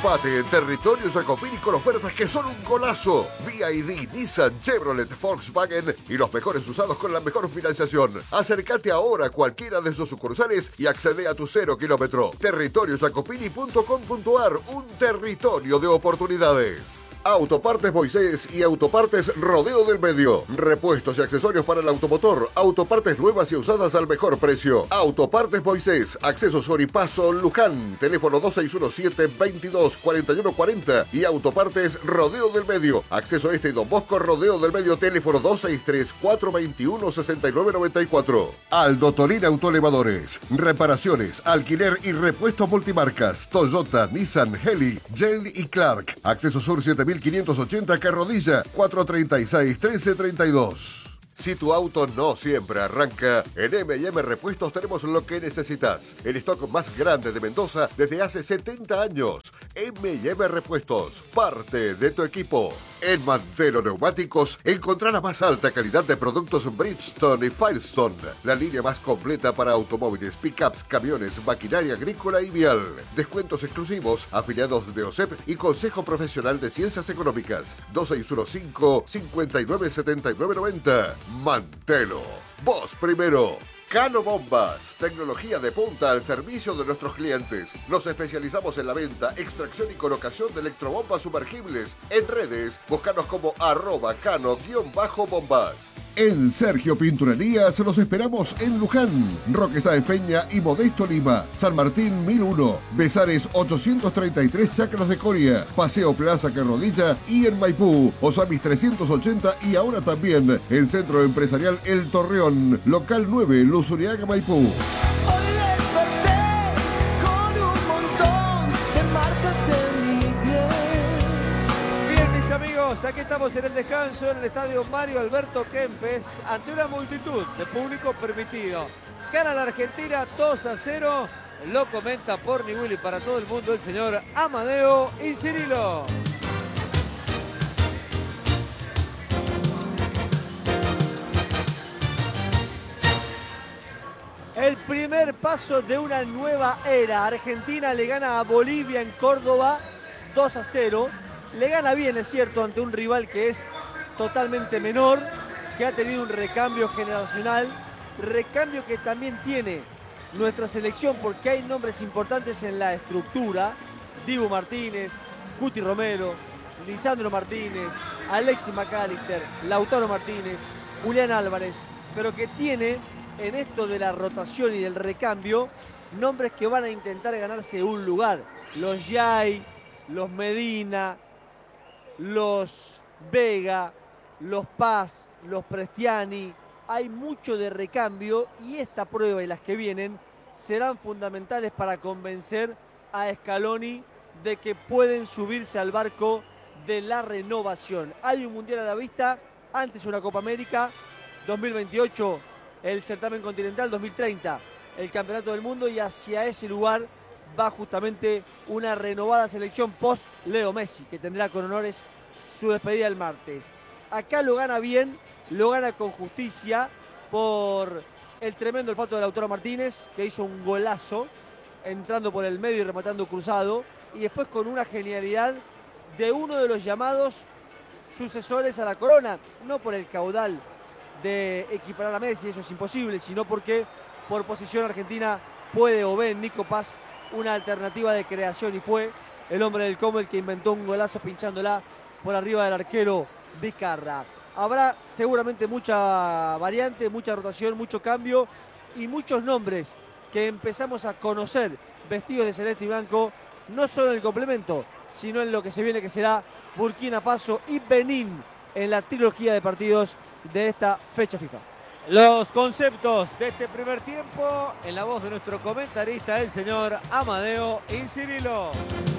Ocupate en territorio Jacopini con ofertas que son un golazo. BYD, Nissan, Chevrolet, Volkswagen y los mejores usados con la mejor financiación. Acércate ahora a cualquiera de sus sucursales y accede a tu 0 kilómetro. Territoriojacopini.com.ar, un territorio de oportunidades. Autopartes Moisés y Autopartes Rodeo del Medio. Repuestos y accesorios para el automotor. Autopartes nuevas y usadas al mejor precio. Autopartes Moisés, Acceso Soripaso, Luján. Teléfono 2617-224140. Y Autopartes Rodeo del Medio. Acceso Este y Don Bosco, Rodeo del Medio. Teléfono 263-421-6994. Aldo Tolín Autoelevadores. Reparaciones, alquiler y repuestos multimarcas. Toyota, Nissan, Heli, Gel y Clark. Acceso Sur 7580 Carrodilla, 436-1332. Si tu auto no siempre arranca, en M&M Repuestos tenemos lo que necesitas. El stock más grande de Mendoza desde hace 70 años. M&M Repuestos, parte de tu equipo. En Mantelo Neumáticos, encontrá la más alta calidad de productos Bridgestone y Firestone. La línea más completa para automóviles, pickups, camiones, maquinaria agrícola y vial. Descuentos exclusivos, afiliados de OSEP y Consejo Profesional de Ciencias Económicas. 2615-597990. Mantelo. Vos primero. Cano Bombas, tecnología de punta al servicio de nuestros clientes. Nos especializamos en la venta, extracción y colocación de electrobombas sumergibles. En redes, búscanos como @cano_bombas. En Sergio Pinturerías los esperamos en Luján, Roque Sáenz Peña y Modesto Lima, San Martín 1001, Besares 833 Chacras de Coria, Paseo Plaza Carrodilla y en Maipú, Osamis 380 y ahora también en Centro Empresarial El Torreón, Local 9, Luzuriaga, Maipú. Amigos, aquí estamos en el descanso en el estadio Mario Alberto Kempes ante una multitud de público permitido. Gana la Argentina 2-0. Lo comenta por Niwili para todo el mundo el señor Amadeo Incirilo. El primer paso de una nueva era. Argentina le gana a Bolivia en Córdoba 2-0. Le gana bien, es cierto, ante un rival que es totalmente menor, que ha tenido un recambio generacional, recambio que también tiene nuestra selección porque hay nombres importantes en la estructura. Dibu Martínez, Cuti Romero, Lisandro Martínez, Alexis McAllister, Lautaro Martínez, Julián Álvarez, pero que tiene en esto de la rotación y del recambio nombres que van a intentar ganarse un lugar. Los Yay, los Medina, los Vega, los Paz, los Prestiani. Hay mucho de recambio y esta prueba y las que vienen serán fundamentales para convencer a Scaloni de que pueden subirse al barco de la renovación. Hay un Mundial a la vista, antes una Copa América, 2028 el certamen continental, 2030 el Campeonato del Mundo, y hacia ese lugar va justamente una renovada selección post Leo Messi, que tendrá con honores su despedida el martes. Acá lo gana bien, lo gana con justicia por el tremendo olfato de Lautaro Martínez, que hizo un golazo entrando por el medio y rematando cruzado, y después con una genialidad de uno de los llamados sucesores a la corona, no por el caudal de equiparar a Messi, eso es imposible, sino porque por posición Argentina puede o ve en Nico Paz una alternativa de creación, y fue el hombre del combo el que inventó un golazo pinchándola por arriba del arquero Vizcarra. Habrá seguramente mucha variante, mucha rotación, mucho cambio y muchos nombres que empezamos a conocer vestidos de celeste y blanco, no solo en el complemento, sino en lo que se viene, que será Burkina Faso y Benín en la trilogía de partidos de esta fecha FIFA. Los conceptos de este primer tiempo en la voz de nuestro comentarista, el señor Amadeo Incirilo.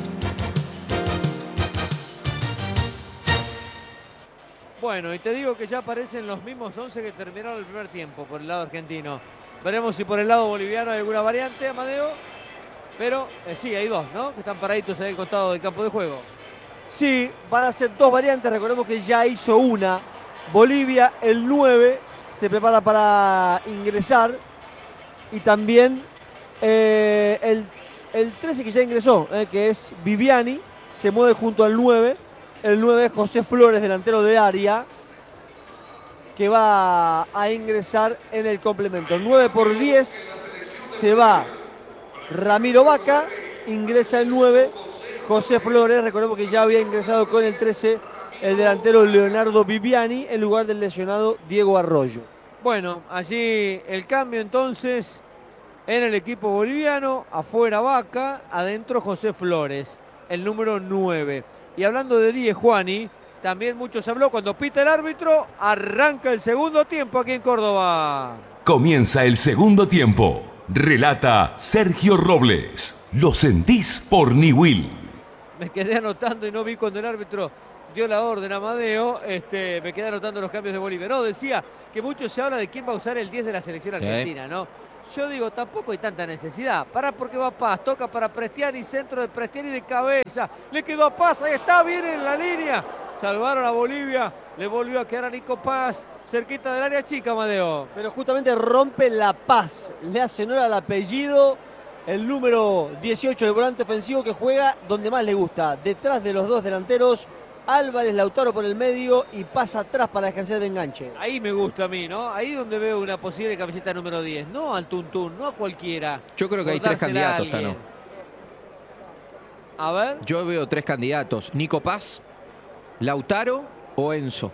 Bueno, y te digo que ya aparecen los mismos 11 que terminaron el primer tiempo por el lado argentino. Veremos si por el lado boliviano hay alguna variante, Amadeo. Pero sí, hay dos, ¿no? Que están paraditos ahí al costado del campo de juego. Sí, van a ser dos variantes. Recordemos que ya hizo una. Bolivia, el 9, se prepara para ingresar. Y también el 13 que ya ingresó, que es Viviani. se mueve junto al 9. El 9 es José Flores, delantero de área, que va a ingresar en el complemento. 9 por 10 se va Ramiro Vaca, ingresa el 9 José Flores. Recordemos que ya había ingresado con el 13 el delantero Leonardo Viviani en lugar del lesionado Diego Arroyo. Bueno, allí el cambio entonces en el equipo boliviano. Afuera Vaca, adentro José Flores, el número 9. Y hablando de 10, Juani, también mucho se habló cuando pita el árbitro. Arranca el segundo tiempo aquí en Córdoba. Comienza el segundo tiempo. Relata Sergio Robles. Lo sentís por Niwil. Me quedé anotando y no vi cuando el árbitro dio la orden a Amadeo. Me quedé anotando los cambios de Bolivia. No, decía que mucho se habla de quién va a usar el 10 de la selección argentina, ¿no? Yo digo, tampoco hay tanta necesidad. Pará porque va Paz, toca para Prestiani, centro de Prestiani de cabeza. Le quedó a Paz, ahí está, bien en la línea. Salvaron a Bolivia, le volvió a quedar a Nico Paz, cerquita del área chica, Amadeo. Pero justamente rompe La Paz, le hace honor al apellido el número 18, el volante ofensivo que juega donde más le gusta, detrás de los dos delanteros. Álvarez, Lautaro por el medio y pasa atrás para ejercer de enganche. Ahí me gusta a mí, ¿no? Ahí donde veo una posible camiseta número 10. No al Tuntún, no a cualquiera. Yo creo que hay tres candidatos, Tano. A ver. Yo veo tres candidatos. Nico Paz, Lautaro o Enzo.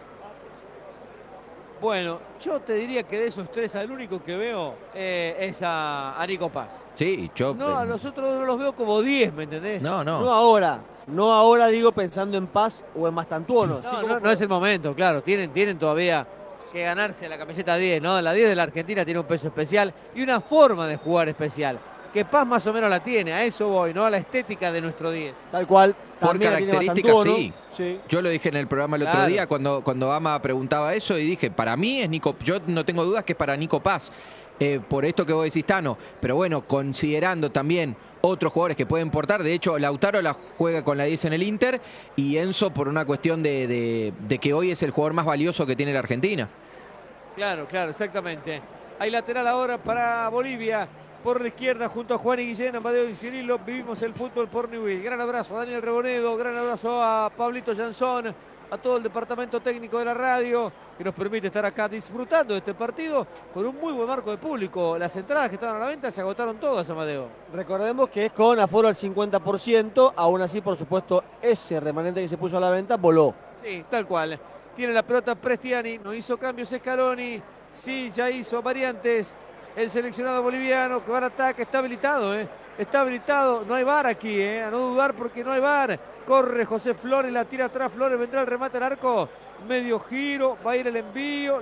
Bueno, yo te diría que de esos tres al único que veo es a Nico Paz. Sí, yo... No, a los otros no los veo como 10, ¿me entendés? No. No ahora digo pensando en Paz o en Mastantuono. No es el momento, claro. Tienen todavía que ganarse la camiseta 10, ¿no? La 10 de la Argentina tiene un peso especial y una forma de jugar especial. Que Paz más o menos la tiene, a eso voy, ¿no? A la estética de nuestro 10. Tal cual. Por características, sí. Yo lo dije en el programa el otro día cuando Ama preguntaba eso y dije, para mí es Nico, yo no tengo dudas que es para Nico Paz. Por esto que vos decís, Tano. Pero bueno, considerando también otros jugadores que pueden portar. De hecho, Lautaro la juega con la 10 en el Inter y Enzo por una cuestión de que hoy es el jugador más valioso que tiene la Argentina. Claro, exactamente. Hay lateral ahora para Bolivia. Por la izquierda, junto a Juan y Guillén, Amadeo y Cirilo, vivimos el fútbol por Newell. Gran abrazo a Daniel Rebonedo, gran abrazo a Pablito Jansón, a todo el departamento técnico de la radio, que nos permite estar acá disfrutando de este partido con un muy buen marco de público. Las entradas que estaban a la venta se agotaron todas, Amadeo. Recordemos que es con aforo al 50%, aún así, por supuesto, ese remanente que se puso a la venta voló. Sí, tal cual. Tiene la pelota Prestiani, no hizo cambios Scaloni, sí, ya hizo variantes. El seleccionado boliviano que va al ataque, está habilitado, está habilitado, no hay VAR aquí, a no dudar porque no hay VAR. Corre José Flores, la tira atrás, Flores vendrá el remate al arco, medio giro, va a ir el envío,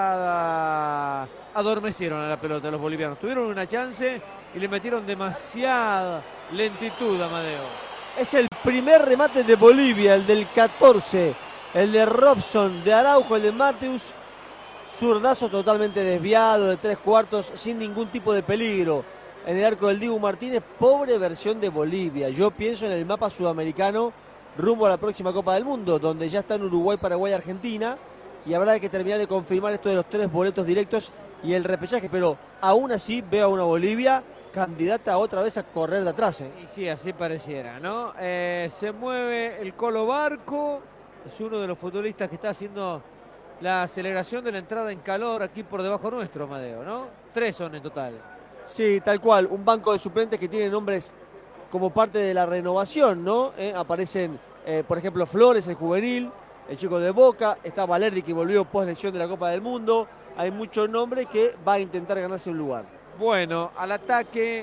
la adormecieron a la pelota los bolivianos. Tuvieron una chance y le metieron demasiada lentitud, Amadeo. Es el primer remate de Bolivia, el del 14, el de Robson, de Araujo, el de Mateus. Zurdazo totalmente desviado de 3/4 sin ningún tipo de peligro en el arco del Dibu Martínez. Pobre versión de Bolivia. Yo pienso en el mapa sudamericano rumbo a la próxima Copa del Mundo, donde ya están Uruguay, Paraguay, Argentina, y habrá que terminar de confirmar esto de los 3 boletos directos y el repechaje, pero aún así veo a una Bolivia candidata otra vez a correr de atrás. Y sí, así pareciera, ¿no? Se mueve el Colo Barco, es uno de los futbolistas que está haciendo la aceleración de la entrada en calor aquí por debajo nuestro, Amadeo, ¿no? 3 son en total. Sí, tal cual. Un banco de suplentes que tiene nombres como parte de la renovación, ¿no? Aparecen, por ejemplo, Flores, el juvenil, el chico de Boca. Está Valerdi, que volvió post lesión de la Copa del Mundo. Hay muchos nombres que va a intentar ganarse un lugar. Bueno, al ataque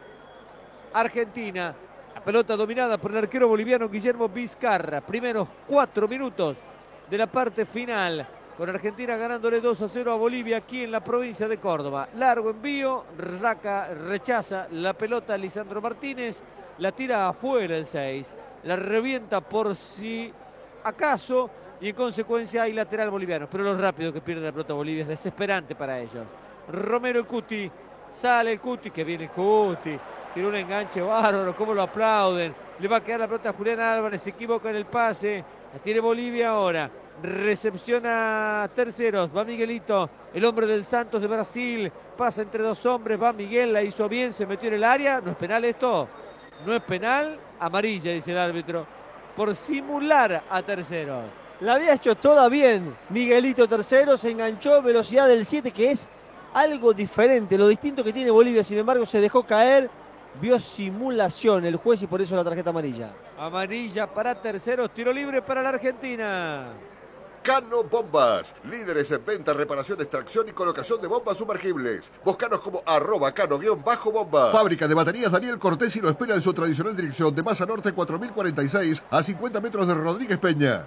Argentina. La pelota dominada por el arquero boliviano Guillermo Vizcarra. Primeros 4 minutos de la parte final, con Argentina ganándole 2-0 a Bolivia aquí en la provincia de Córdoba. Largo envío, rechaza la pelota Lisandro Martínez, la tira afuera el 6, la revienta por si acaso y en consecuencia hay lateral boliviano. Pero lo rápido que pierde la pelota Bolivia es desesperante para ellos. Romero el Cuti, sale el Cuti, que viene el Cuti, tiene un enganche bárbaro, cómo lo aplauden. Le va a quedar la pelota a Julián Álvarez, se equivoca en el pase, la tiene Bolivia ahora. Recepciona Terceros, va Miguelito, el hombre del Santos de Brasil, pasa entre 2 hombres, va Miguel, la hizo bien, se metió en el área. ¿No es penal esto? ¿No es penal? Amarilla, dice el árbitro, por simular a Terceros. La había hecho toda bien Miguelito Tercero, se enganchó, velocidad del 7, que es algo diferente, lo distinto que tiene Bolivia. Sin embargo, se dejó caer, vio simulación el juez y por eso la tarjeta amarilla. Amarilla para Terceros, tiro libre para la Argentina. Cano Bombas, líderes en venta, reparación, extracción y colocación de bombas sumergibles. Búscanos como @cano_bombas. Fábrica de baterías Daniel Cortés y lo espera en su tradicional dirección de Maza Norte 4046 a 50 metros de Rodríguez Peña.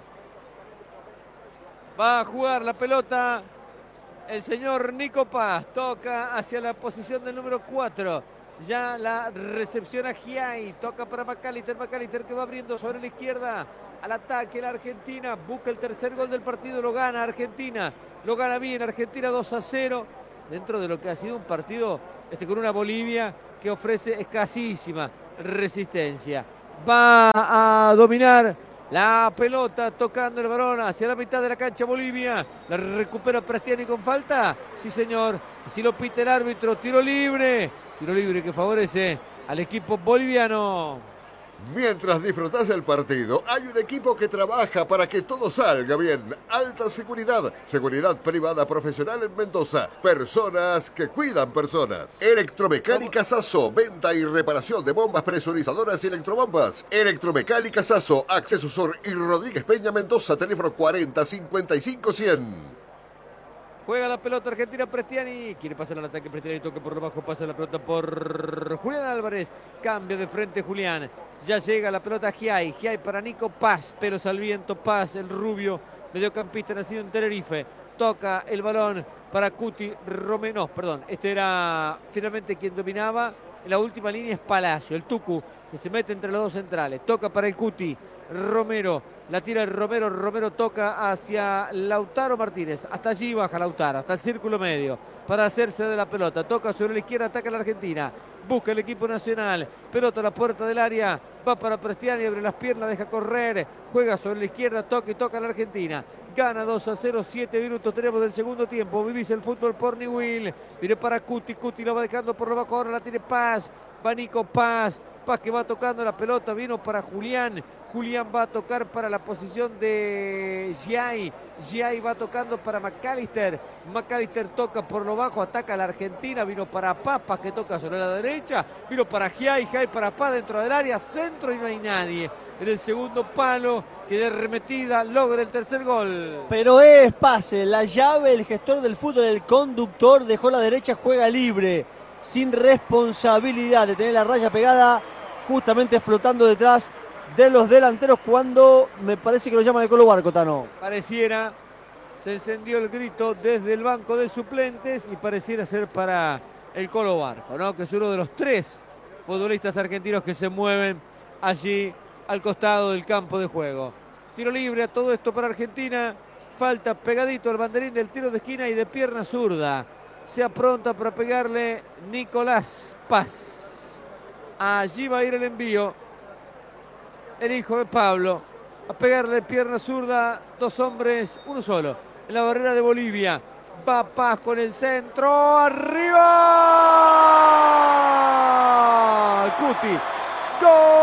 Va a jugar la pelota el señor Nico Paz. Toca hacia la posición del número 4. Ya la recepción a Giai. Toca para McAllister. McAllister que va abriendo sobre la izquierda. Al ataque la Argentina. Busca el tercer gol del partido. Lo gana Argentina. Lo gana bien Argentina 2-0. Dentro de lo que ha sido un partido con una Bolivia que ofrece escasísima resistencia. Va a dominar la pelota, tocando el balón hacia la mitad de la cancha Bolivia. La recupera Prestiani con falta. Sí, señor. Así lo pita el árbitro. Tiro libre. Tiro libre que favorece al equipo boliviano. Mientras disfrutás el partido, hay un equipo que trabaja para que todo salga bien. Alta seguridad, seguridad privada profesional en Mendoza. Personas que cuidan personas. Electromecánica Sasso, venta y reparación de bombas presurizadoras y electrobombas. Electromecánica Sasso, Acceso Sur y Rodríguez Peña, Mendoza, teléfono 40 55 100. Juega la pelota Argentina, Prestiani. Quiere pasar al ataque, Prestiani toca por lo bajo, pasa la pelota por Julián Álvarez. Cambio de frente Julián. Ya llega la pelota a Giai. Giai para Nico Paz. Pelos al viento, Paz, el rubio mediocampista nacido en Tenerife. Toca el balón para Cuti Romero. No, perdón. Este era finalmente quien dominaba. En la última línea es Palacio, el Tucu, que se mete entre los dos centrales. Toca para el Cuti Romero. La tira el Romero, Romero toca hacia Lautaro Martínez. Hasta allí baja Lautaro, hasta el círculo medio para hacerse de la pelota. Toca sobre la izquierda, ataca la Argentina. Busca el equipo nacional. Pelota a la puerta del área. Va para Prestiani, abre las piernas, deja correr. Juega sobre la izquierda, toca y toca la Argentina. Gana 2-0, 7 minutos tenemos del segundo tiempo. Vivís el fútbol por Newell. Viene para Cuti, Cuti lo va dejando por lo bajo, ahora la tiene Paz. Va Nico Paz. Paz que va tocando la pelota, vino para Julián. Julián va a tocar para la posición de Giai. Giai va tocando para McAllister. McAllister toca por lo bajo, ataca a la Argentina. Vino para Paz, Paz que toca sobre la derecha. Vino para Giai, Giai para Paz dentro del área. Centro y no hay nadie. En el segundo palo, que de arremetida logra el tercer gol. Pero es pase, la llave, el gestor del fútbol, el conductor, dejó la derecha, juega libre. Sin responsabilidad de tener la raya pegada, justamente flotando detrás de los delanteros cuando me parece que lo llama de Colo Barco, Tano. Pareciera, se encendió el grito desde el banco de suplentes y pareciera ser para el Colo Barco, ¿no? Que es uno de los 3 futbolistas argentinos que se mueven allí al costado del campo de juego. Tiro libre a todo esto para Argentina. Falta pegadito al banderín del tiro de esquina y de pierna zurda. Se apronta para pegarle Nicolás Paz. Allí va a ir el envío. El hijo de Pablo. A pegarle pierna zurda. 2 hombres, uno solo. En la barrera de Bolivia. Va Paz con el centro. ¡Arriba! Cuti. ¡Gol!